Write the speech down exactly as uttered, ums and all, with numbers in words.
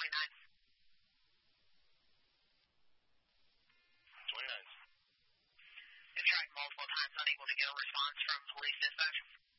twenty-nine. twenty-nine. Been trying multiple times, unable to get a response from police dispatch.